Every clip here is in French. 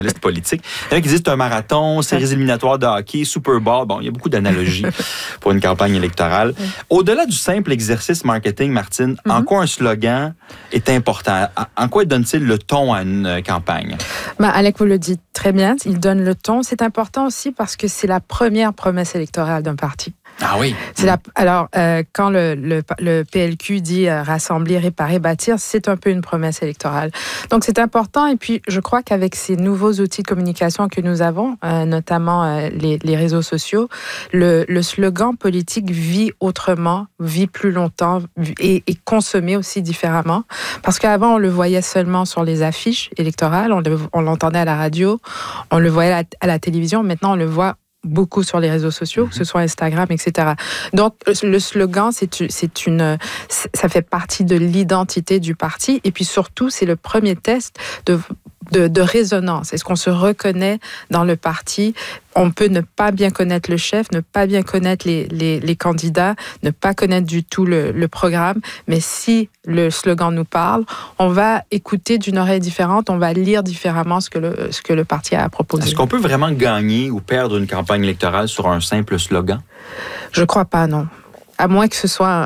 liste politique. Il y en a qui disent que c'est un marathon, séries éliminatoires de hockey, Super Bowl. Bon, il y a beaucoup d'analogies pour une campagne électorale. Au-delà du simple exercice marketing, Martine, en quoi un slogan est important? En quoi donne-t-il le ton à une campagne? Alec, vous le dites très bien, il donne le ton. C'est important aussi parce que c'est la première promesse électorale d'un parti. Ah oui. Alors, quand le PLQ dit rassembler, réparer, bâtir, c'est un peu une promesse électorale. Donc, c'est important. Et puis, je crois qu'avec ces nouveaux outils de communication que nous avons, notamment les réseaux sociaux, le slogan politique vit autrement, vit plus longtemps et consommé aussi différemment. Parce qu'avant, on le voyait seulement sur les affiches électorales, on l'entendait à la radio, on le voyait à la télévision. Maintenant, on le voit beaucoup sur les réseaux sociaux, que ce soit Instagram, etc. Donc, le slogan, ça fait partie de l'identité du parti. Et puis surtout, c'est le premier test de résonance. Est-ce qu'on se reconnaît dans le parti? On peut ne pas bien connaître le chef, ne pas bien connaître les candidats, ne pas connaître du tout le programme, mais si le slogan nous parle, on va écouter d'une oreille différente, on va lire différemment ce que le parti a proposé. Est-ce qu'on peut vraiment gagner ou perdre une campagne électorale sur un simple slogan? Je crois pas, non. À moins que ce soit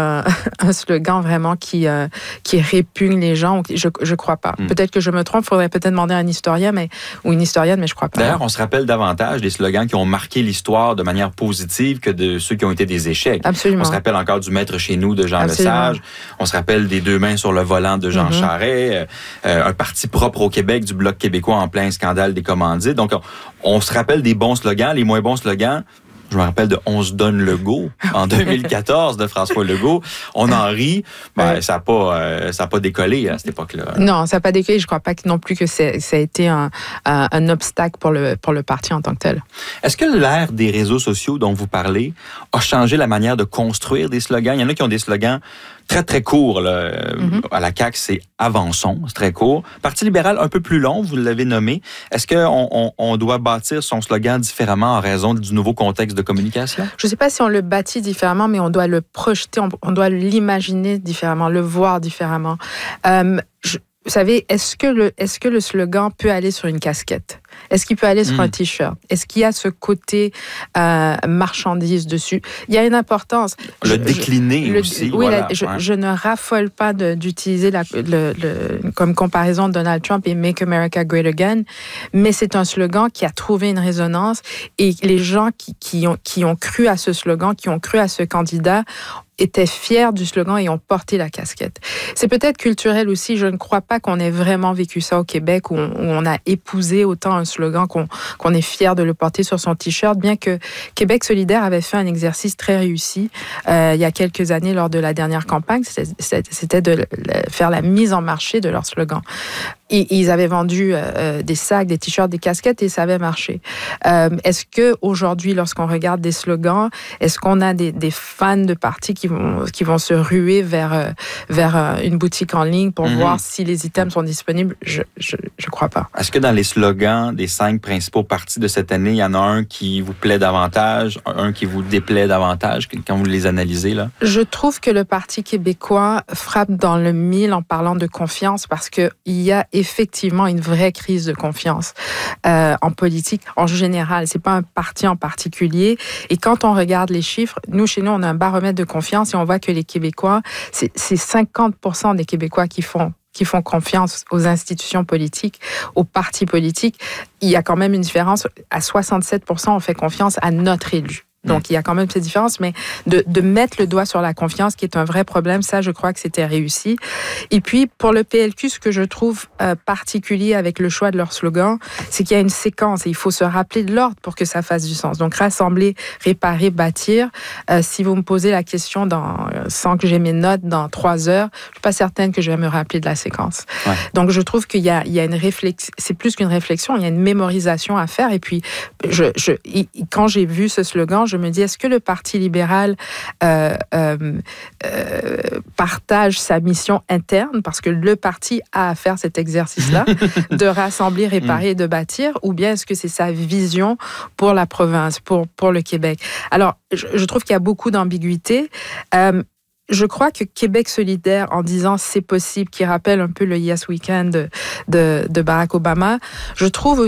un slogan vraiment qui répugne les gens. Je crois pas. Peut-être que je me trompe. Il faudrait peut-être demander à un historien ou une historienne, mais je crois pas. D'ailleurs, on se rappelle davantage des slogans qui ont marqué l'histoire de manière positive que de ceux qui ont été des échecs. Absolument. On se rappelle encore du Maître chez nous de Jean Lesage. On se rappelle des 2 mains sur le volant de Jean Charest. Un parti propre au Québec du Bloc québécois en plein scandale des commandites. Donc, on se rappelle des bons slogans, les moins bons slogans. Je me rappelle de « On se donne le go » en 2014 de François Legault. On en rit. Ça n'a pas décollé à cette époque-là. Non, ça n'a pas décollé. Je ne crois pas non plus que ça a été un obstacle pour le parti en tant que tel. Est-ce que l'ère des réseaux sociaux dont vous parlez a changé la manière de construire des slogans? Il y en a qui ont des slogans très, très courts. Là. À la CAQ, c'est « Avançons », c'est très court. Parti libéral, un peu plus long, vous l'avez nommé. Est-ce qu'on doit bâtir son slogan différemment en raison du nouveau contexte de communication? Je ne sais pas si on le bâtit différemment, mais on doit le projeter, on doit l'imaginer différemment, le voir différemment. Vous savez, est-ce que le slogan peut aller sur une casquette? Est-ce qu'il peut aller sur un T-shirt? Est-ce qu'il y a ce côté marchandise dessus? Il y a une importance. Le décliner aussi. Oui, voilà, je ne raffole pas d'utiliser comme comparaison Donald Trump et Make America Great Again, mais c'est un slogan qui a trouvé une résonance et les gens qui ont cru à ce slogan, qui ont cru à ce candidat, étaient fiers du slogan et ont porté la casquette. C'est peut-être culturel aussi. Je ne crois pas qu'on ait vraiment vécu ça au Québec où on a épousé autant un slogan qu'on est fier de le porter sur son T-shirt, bien que Québec solidaire avait fait un exercice très réussi il y a quelques années lors de la dernière campagne. C'était de faire la mise en marché de leur slogan. Ils avaient vendu des sacs, des t-shirts, des casquettes et ça avait marché. Est-ce qu'aujourd'hui, lorsqu'on regarde des slogans, est-ce qu'on a des fans de partis qui vont se ruer vers une boutique en ligne pour voir si les items sont disponibles? Je crois pas. Est-ce que dans les slogans des 5 principaux partis de cette année, il y en a un qui vous plaît davantage, un qui vous déplaît davantage quand vous les analysez, là? Je trouve que le Parti québécois frappe dans le mille en parlant de confiance parce qu'il y a effectivement une vraie crise de confiance en politique en général. C'est pas un parti en particulier. Et quand on regarde les chiffres, chez nous, on a un baromètre de confiance et on voit que les Québécois, c'est 50% des Québécois qui font confiance aux institutions politiques, aux partis politiques. Il y a quand même une différence. À 67%, on fait confiance à notre élu. Donc, il y a quand même cette différence, mais de mettre le doigt sur la confiance, qui est un vrai problème, ça, je crois que c'était réussi. Et puis, pour le PLQ, ce que je trouve particulier avec le choix de leur slogan, c'est qu'il y a une séquence et il faut se rappeler de l'ordre pour que ça fasse du sens. Donc, rassembler, réparer, bâtir. Si vous me posez la question sans que j'ai mes notes dans 3 heures, je suis pas certaine que je vais me rappeler de la séquence. Ouais. Donc, je trouve qu'il y a une réflexion, c'est plus qu'une réflexion, il y a une mémorisation à faire. Et puis, quand j'ai vu ce slogan, je me dis, est-ce que le Parti libéral partage sa mission interne, parce que le parti a à faire cet exercice-là, de rassembler, réparer et de bâtir, ou bien est-ce que c'est sa vision pour la province, pour le Québec? Alors, je trouve qu'il y a beaucoup d'ambiguïté. Je crois que Québec solidaire, en disant c'est possible, qui rappelle un peu le Yes Weekend de Barack Obama, je trouve